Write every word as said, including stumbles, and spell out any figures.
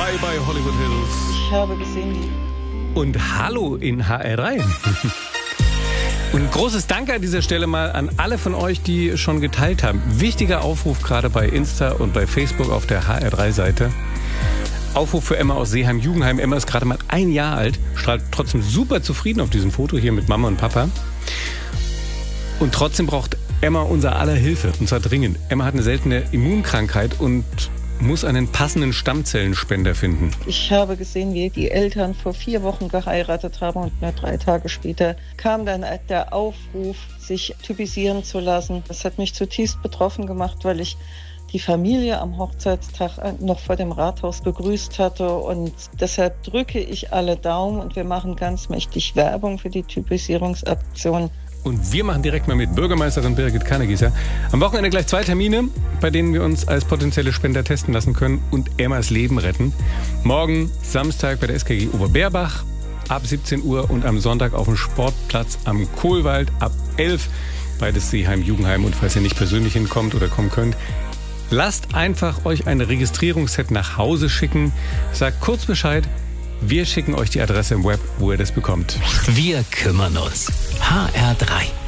Bye bye Hollywood Hills. Ich habe gesehen, wie... Und hallo in H R drei. Und ein großes Danke an dieser Stelle mal an alle von euch, die schon geteilt haben. Wichtiger Aufruf gerade bei Insta und bei Facebook auf der H R drei Seite. Aufruf für Emma aus Seeheim-Jugendheim. Emma ist gerade mal ein Jahr alt, strahlt trotzdem super zufrieden auf diesem Foto hier mit Mama und Papa. Und trotzdem braucht Emma unser aller Hilfe, und zwar dringend. Emma hat eine seltene Immunkrankheit und muss einen passenden Stammzellenspender finden. Ich habe gesehen, wie die Eltern vor vier Wochen geheiratet haben und nur drei Tage später kam dann der Aufruf, sich typisieren zu lassen. Das hat mich zutiefst betroffen gemacht, weil ich die Familie am Hochzeitstag noch vor dem Rathaus begrüßt hatte. Und deshalb drücke ich alle Daumen und wir machen ganz mächtig Werbung für die Typisierungsaktion. Und wir machen direkt mal mit Bürgermeisterin Birgit Kannegießer am Wochenende gleich zwei Termine, bei denen wir uns als potenzielle Spender testen lassen können und Emmas Leben retten. Morgen Samstag bei der S K G Oberberbach ab siebzehn Uhr und am Sonntag auf dem Sportplatz am Kohlwald ab elf. Beides Seeheim-Jugendheim. Und falls ihr nicht persönlich hinkommt oder kommen könnt, lasst einfach euch ein Registrierungsset nach Hause schicken. Sagt kurz Bescheid. Wir schicken euch die Adresse im Web, wo ihr das bekommt. Wir kümmern uns. H R drei.